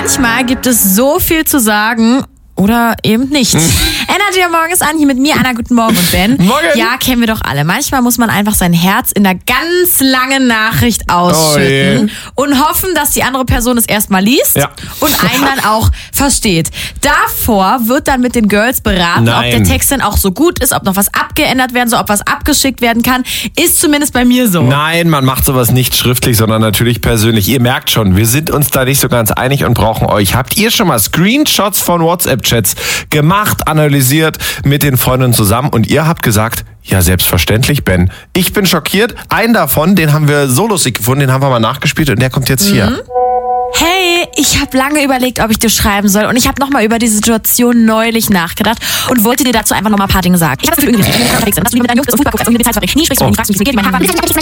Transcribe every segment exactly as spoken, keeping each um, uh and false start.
Manchmal gibt es so viel zu sagen oder eben nichts. Energy am Morgen ist an, hier mit mir, Anna, guten Morgen und Ben. Morgen. Ja, kennen wir doch alle. Manchmal muss man einfach sein Herz in einer ganz langen Nachricht ausschütten oh und hoffen, dass die andere Person es erstmal liest ja. und einen dann auch versteht. Davor wird dann mit den Girls beraten, Nein. ob der Text dann auch so gut ist, ob noch was abgeändert werden soll, ob was abgeschickt werden kann. Ist zumindest bei mir so. Nein, man macht sowas nicht schriftlich, sondern natürlich persönlich. Ihr merkt schon, wir sind uns da nicht so ganz einig und brauchen euch. Habt ihr schon mal Screenshots von WhatsApp-Chats gemacht, analysiert mit den Freunden zusammen und ihr habt gesagt, ja, selbstverständlich, Ben. Ich bin schockiert. Einen davon, den haben wir so lustig gefunden, den haben wir mal nachgespielt und der kommt jetzt hier. Mhm. Hey, ich habe lange überlegt, ob ich dir schreiben soll und ich habe nochmal über die Situation neulich nachgedacht und wollte dir dazu einfach nochmal ein paar Dinge sagen. Ich habe für irgendwie unterwegs, dass du mit deinem Jungs Fußball guckst und Details verbrichst. Nie sprichst du, nie fragst mich, wie es geht, mein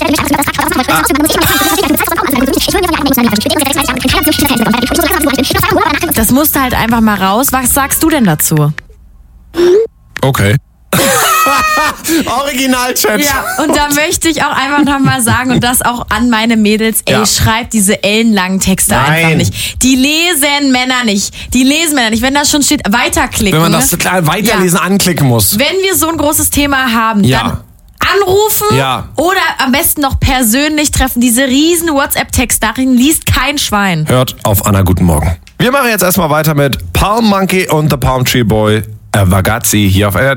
Das musste halt einfach mal raus. Was sagst du denn dazu? Okay. Original-Chat. Ja, und da möchte ich auch einfach nochmal sagen und das auch an meine Mädels, ey, Ja. schreibt diese ellenlangen Texte Nein. einfach nicht. Die lesen Männer nicht. Die lesen Männer nicht. Wenn da schon steht, weiterklicken. Wenn man das klar weiterlesen Ja. anklicken muss. Wenn wir so ein großes Thema haben, Ja. dann anrufen Ja. oder am besten noch persönlich treffen. Diese riesen WhatsApp-Textnachrichten liest kein Schwein. Hört auf Anna, guten Morgen. Wir machen jetzt erstmal weiter mit Palm Monkey und The Palm Tree Boy, äh, Ragazzi hier auf N R J.